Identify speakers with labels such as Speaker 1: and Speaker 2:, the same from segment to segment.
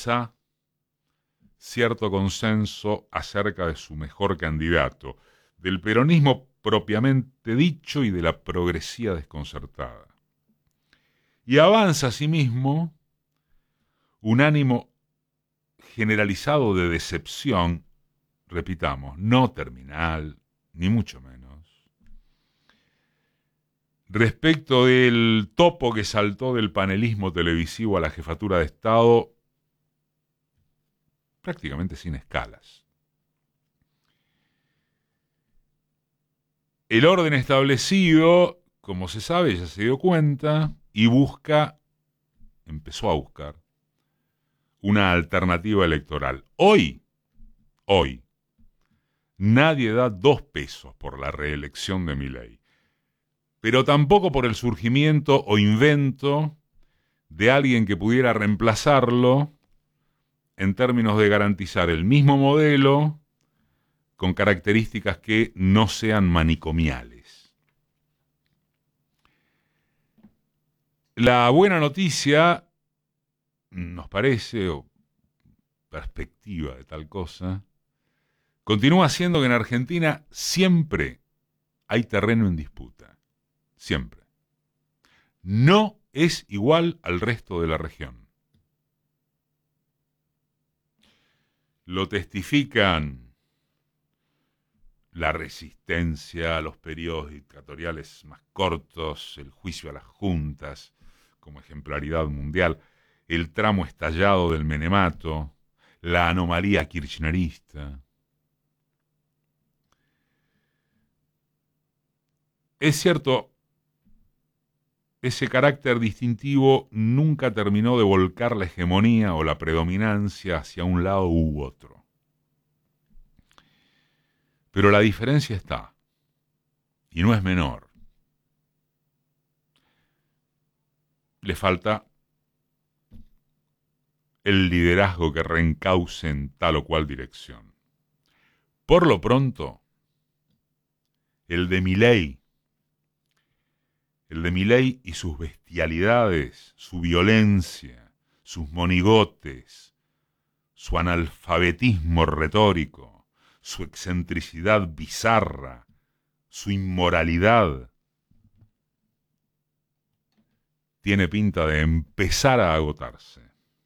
Speaker 1: avanza cierto consenso acerca de su mejor candidato, del peronismo propiamente dicho y de la progresía desconcertada. Y avanza asimismo un ánimo generalizado de decepción, repitamos, no terminal, ni mucho menos, respecto del topo que saltó del panelismo televisivo a la jefatura de Estado prácticamente sin escalas. El orden establecido, como se sabe, ya se dio cuenta y empezó a buscar una alternativa electoral. Hoy, nadie da 2 pesos por la reelección de Milei, pero tampoco por el surgimiento o invento de alguien que pudiera reemplazarlo en términos de garantizar el mismo modelo con características que no sean manicomiales. La buena noticia, nos parece, o perspectiva de tal cosa, continúa siendo que en Argentina siempre hay terreno en disputa. Siempre. No es igual al resto de la región. Lo testifican la resistencia a los periodos dictatoriales más cortos, el juicio a las juntas como ejemplaridad mundial, el tramo estallado del menemato, la anomalía kirchnerista. Es cierto, ese carácter distintivo nunca terminó de volcar la hegemonía o la predominancia hacia un lado u otro. Pero la diferencia está, y no es menor. Le falta el liderazgo que reencauce en tal o cual dirección. Por lo pronto, el de Milei y sus bestialidades, su violencia, sus monigotes, su analfabetismo retórico, su excentricidad bizarra, su inmoralidad, tiene pinta de empezar a agotarse.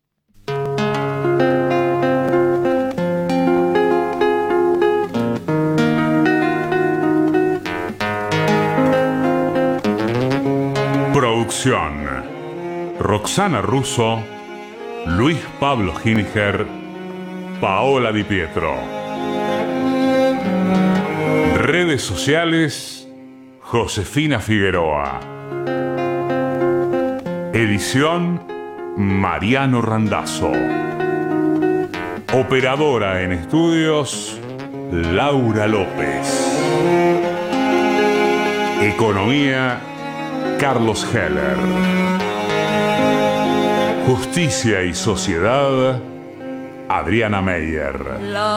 Speaker 1: Producción: Roxana Russo, Luis Pablo Ginger, Paola Di Pietro. Redes sociales: Josefina Figueroa. Edición: Mariano Randazzo. Operadora en estudios: Laura López. Economía: Carlos Heller. Justicia y Sociedad: Adriana Meyer.